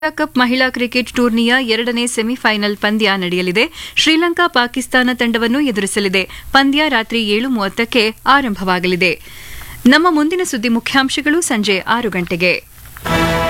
Cup ಮಹಿಳಾ cricket ಟೂರ್ನಿಯ ಎರಡನೇ ಸೆಮಿಫೈನಲ್ ಪಂದ್ಯ ನಡೆಯಲಿದೆ. ಶ್ರೀಲಂಕಾ ಪಾಕಿಸ್ತಾನ ತಂಡವನ್ನು ಎದುರಿಸಲಿದೆ. ಪಂದ್ಯ ರಾತ್ರಿ 7:30ಕ್ಕೆ ಆರಂಭವಾಗಲಿದೆ. ನಮ್ಮ ಮುಂದಿನ ಸುದ್ದಿ ಮುಖ್ಯಾಂಶಗಳು ಸಂಜೆ 6 ಗಂಟೆಗೆ.